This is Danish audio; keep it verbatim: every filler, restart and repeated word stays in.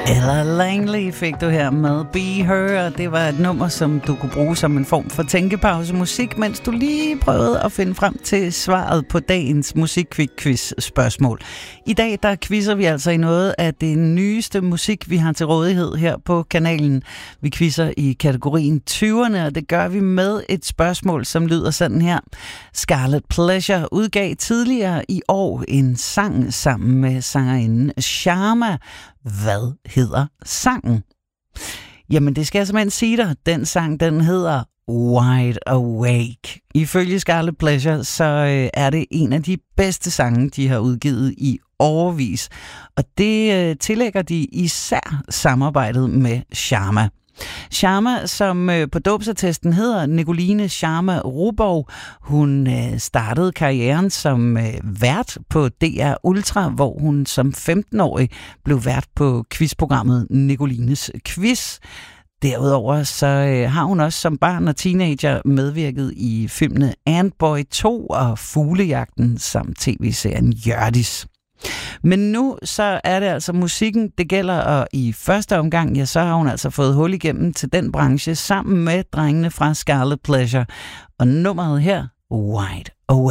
Ella Langley fik du her med Be Her, og det var et nummer, som du kunne bruge som en form for tænkepause musik, mens du lige prøvede at finde frem til svaret på dagens musikquiz-spørgsmål. I dag der quizzer vi altså i noget af det nyeste musik, vi har til rådighed her på kanalen. Vi quizzer i kategorien tyverne, og det gør vi med et spørgsmål, som lyder sådan her. Scarlet Pleasure udgav tidligere i år en sang sammen med sangerinden Sharma. Hvad hedder sangen? Jamen, det skal jeg simpelthen sige dig. Den sang, den hedder Wide Awake. Ifølge Scarlet Pleasure, så øh, er det en af de bedste sange, de har udgivet i årevis. Og det øh, tillægger de især samarbejdet med Sharma. Sharma, som øh, på dåbsattesten hedder Nicoline Sharma Rubov, hun øh, startede karrieren som øh, vært på D R Ultra, hvor hun som femten-årig blev vært på quizprogrammet Nicolines Quiz. Derudover så øh, har hun også som barn og teenager medvirket i filmene Antboy to og Fuglejagten samt tv-serien Hjørdis. Men nu så er det altså musikken, det gælder, og i første omgang, ja, så har hun altså fået hul igennem til den branche sammen med drengene fra Scarlet Pleasure. Og nummeret her, Wide